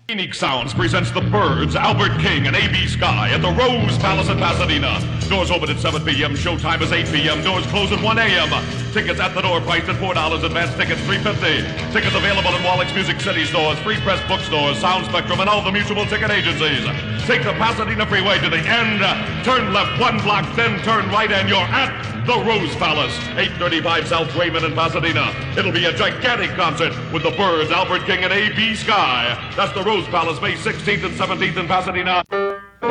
Unique Sounds presents The Byrds, Albert King, and A.B. Sky at the Rose Palace in Pasadena. Doors open at 7 p.m. Showtime is 8 p.m. Doors close at 1 a.m. Tickets at the door priced at $4. Advance tickets $3.50. Tickets available in Wallach's Music City stores, Free Press bookstores, Sound Spectrum, and all the mutual ticket agencies. Take the Pasadena Freeway to the end. Turn left 1 block, then turn right, and you're at the Rose Palace, 835 South Raymond in Pasadena. It'll be a gigantic concert with the Byrds, Albert King, and A.B. Sky. That's the Rose Palace, May 16th and 17th in Pasadena.